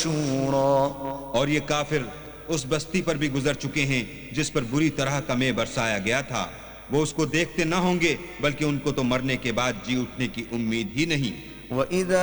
شورا। और ये काफिर उस बस्ती पर भी गुजर चुके हैं जिस पर बुरी तरह का मेह बरसाया गया था। वो उसको देखते न होंगे बल्कि उनको तो मरने के बाद जी उठने की उम्मीद ही नहीं। وإذا